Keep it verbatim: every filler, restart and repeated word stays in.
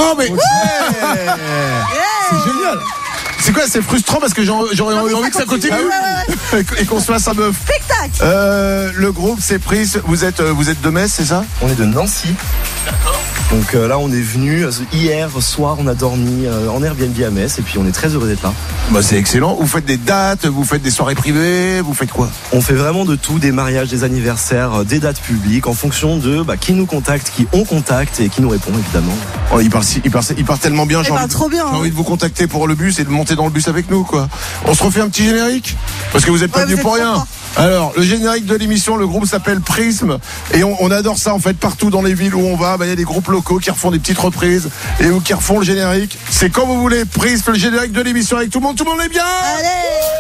Oh mais ouais. C'est génial. C'est quoi, c'est frustrant parce que j'aurais Non, mais envie ça que ça continue. continue Ouais, ouais, et qu'on se fasse un bœuf. Spectacle. Euh, le groupe c'est Pris. Vous êtes vous êtes de Metz, c'est ça? On est de Nancy. D'accord. Donc euh, là, on est venu euh, hier soir, on a dormi euh, en Airbnb à Metz et puis on est très heureux d'être là. Bah c'est excellent. Vous faites des dates, vous faites des soirées privées, vous faites quoi? On fait vraiment de tout, des mariages, des anniversaires, euh, des dates publiques, en fonction de bah, qui nous contacte, qui on contacte et qui nous répond évidemment. Oh, il part, il part, il part tellement bien. Eh J'ai ben, envie, de- trop bien, j'ai hein. envie de vous contacter pour le bus et de monter dans le bus avec nous, quoi. On se refait un petit générique parce que vous êtes pas Ouais, venus vous pour êtes rien. trop Alors, le générique de l'émission, le groupe s'appelle Prisme et on, on adore ça en fait partout dans les villes où on va. Bah, il y a des groupes locaux qui refont des petites reprises et ou qui refont le générique. C'est comme vous voulez. Prisme, le générique de l'émission avec tout le monde. Tout le monde est bien. Allez.